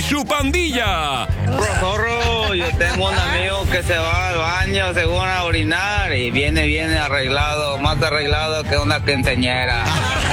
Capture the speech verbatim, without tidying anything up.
su pandilla. Zorro, yo tengo un amigo que se va al baño según a orinar y viene, viene arreglado, más arreglado que una quinceañera.